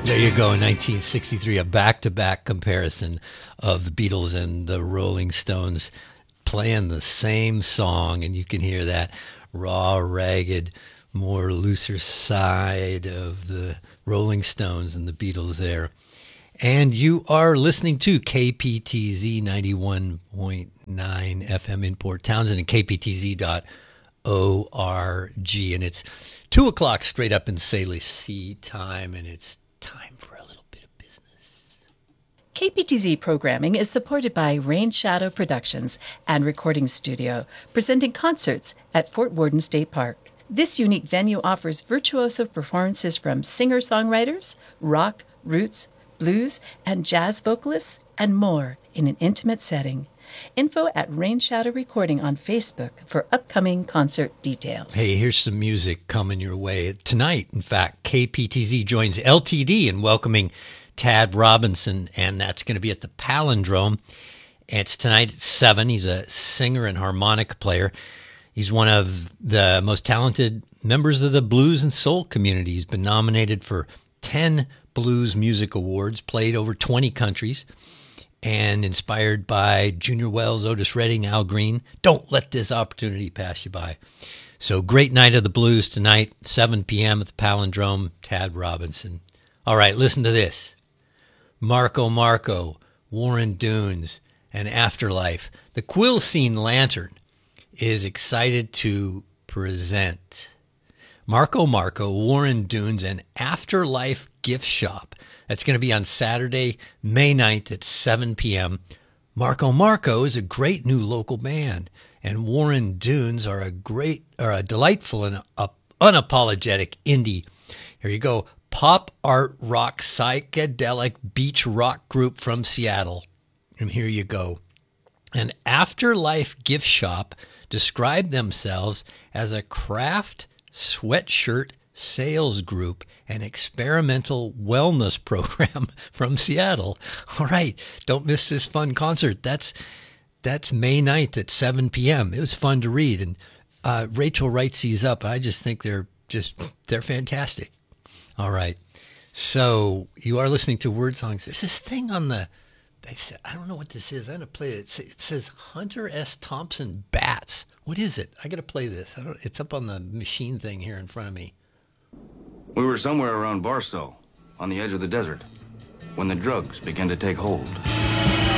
There you go, 1963, a back-to-back comparison of the Beatles and the Rolling Stones playing the same song, and you can hear that raw, ragged, more looser side of the Rolling Stones and the Beatles there. And you are listening to KPTZ 91.9 FM in Port Townsend and kptz.org, and it's 2 o'clock straight up in Salish Sea time, and it's time for a little bit of business. KPTZ programming is supported by Rain Shadow Productions and Recording Studio, presenting concerts at Fort Worden State Park. This unique venue offers virtuoso performances from singer-songwriters, rock, roots, blues, and jazz vocalists, and more in an intimate setting. Info at Rain Shadow Recording on Facebook for upcoming concert details. Hey, here's some music coming your way. Tonight, in fact, KPTZ joins LTD in welcoming Tad Robinson, and that's going to be at the Palindrome. It's tonight at 7. He's a singer and harmonica player. He's one of the most talented members of the blues and soul community. He's been nominated for 10 Blues Music Awards, played over 20 countries, and inspired by Junior Wells, Otis Redding, Al Green. Don't let this opportunity pass you by. So great night of the blues tonight, 7 p.m. at the Palindrome, Tad Robinson. All right, listen to this. Marco Marco, Warren Dunes, and Afterlife. The Quill Scene Lantern is excited to present Marco Marco, Warren Dunes, and Afterlife Gift Shop. That's going to be on Saturday, May 9th at 7 p.m. Marco Marco is a great new local band, and Warren Dunes are a delightful and unapologetic indie. Here you go. Pop art rock psychedelic beach rock group from Seattle. And here you go. An Afterlife Gift Shop described themselves as a craft sweatshirt sales group and experimental wellness program from Seattle. All right, don't miss this fun concert. That's May 9th at 7 p.m. It was fun to read, and Rachel writes these up. I just think they're fantastic. All right, so you are listening to Word Songs. There's this thing on the, they've said, I don't know what this is. I'm going to play it. It says Hunter S. Thompson Bats. What is it? I got to play this. It's up on the machine thing here in front of me. We were somewhere around Barstow, on the edge of the desert, when the drugs began to take hold.